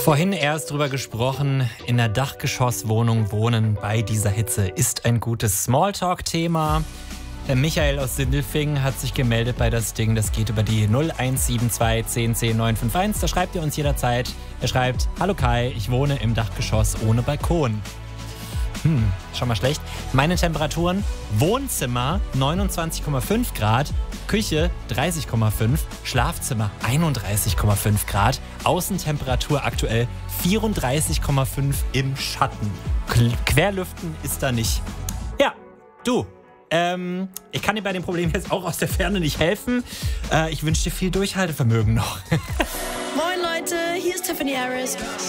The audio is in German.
Vorhin erst drüber gesprochen, in der Dachgeschosswohnung wohnen bei dieser Hitze ist ein gutes Smalltalk-Thema. Der Michael aus Sindelfingen hat sich gemeldet bei das Ding. Das geht über die 0172 10 10 951. Da schreibt ihr uns jederzeit. Er schreibt: Hallo Kai, ich wohne im Dachgeschoss ohne Balkon. Schon mal schlecht. Meine Temperaturen: Wohnzimmer 29,5 Grad, Küche 30,5, Schlafzimmer 31,5 Grad, Außentemperatur aktuell 34,5 im Schatten. Querlüften ist da nicht. Ja, du. Ich kann dir bei dem Problem jetzt auch aus der Ferne nicht helfen. Ich wünsche dir viel Durchhaltevermögen noch. Moin Leute, hier ist Tiffany Harris.